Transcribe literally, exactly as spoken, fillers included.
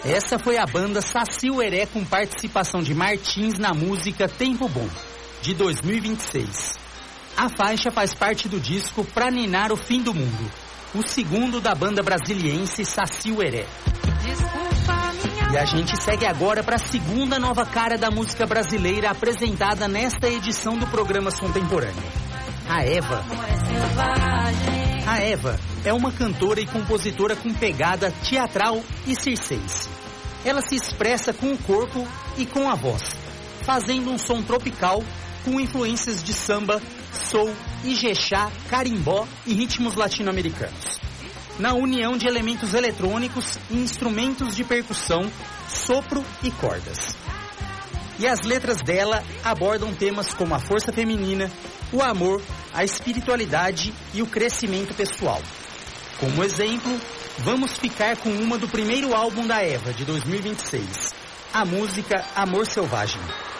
Essa foi a banda Saci Ueré com participação de Martins na música Tempo Bom, de dois mil e vinte e seis. A faixa faz parte do disco Pra Ninar o Fim do Mundo, o segundo da banda brasiliense Saci Ueré. E a gente segue agora para a segunda nova cara da música brasileira apresentada nesta edição do programa Contemporâneo. A Eva. A Eva é uma cantora e compositora com pegada teatral e circense. Ela se expressa com o corpo e com a voz, fazendo um som tropical com influências de samba, soul, ijexá, carimbó e ritmos latino-americanos. Na união de elementos eletrônicos e instrumentos de percussão, sopro e cordas. E as letras dela abordam temas como a força feminina, o amor, a espiritualidade e o crescimento pessoal. Como exemplo, vamos ficar com uma do primeiro álbum da Eva, de dois mil e vinte e seis, a música Amor Selvagem.